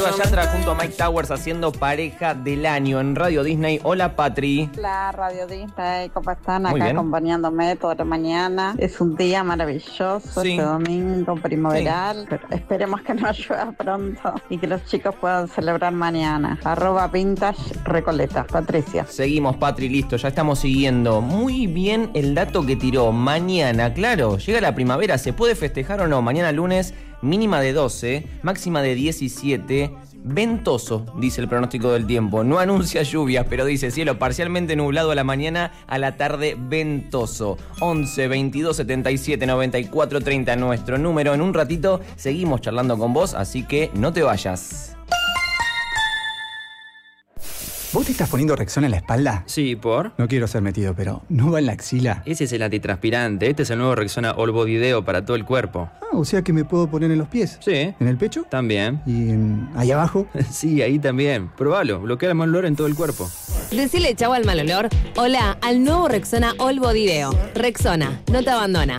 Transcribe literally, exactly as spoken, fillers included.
Yatra junto a Mike Towers haciendo pareja del año en Radio Disney. Hola, Patri. Hola, Radio Disney, ¿cómo están? Muy Acá bien. acompañándome toda la mañana. Es un día maravilloso, Sí. este domingo primaveral. Pero esperemos que no llueva pronto y que los chicos puedan celebrar mañana. Arroba Vintage Recoleta. Patricia. Seguimos, Patri, listo, ya estamos siguiendo. Muy bien el dato que tiró. Mañana, claro, llega la primavera. ¿Se puede festejar o no? Mañana lunes, mínima de doce, máxima de diecisiete. Ventoso, dice el pronóstico del tiempo. No anuncia lluvias, pero dice cielo parcialmente nublado a la mañana, a la tarde ventoso. once, veintidós, setenta y siete, noventa y cuatro, treinta, nuestro número. En un ratito seguimos charlando con vos, así que no te vayas. ¿Vos te estás poniendo Rexona en la espalda? Sí, ¿por? No quiero ser metido, pero ¿no va en la axila? Ese es el antitranspirante. Este es el nuevo Rexona All Body Deo para todo el cuerpo. Ah, o sea que me puedo poner en los pies. Sí. ¿En el pecho? También. ¿Y en, ahí abajo? Sí, ahí también. Probalo. Bloquea el mal olor en todo el cuerpo. Decile chau al mal olor. Hola al nuevo Rexona All Body Deo. Rexona, no te abandona.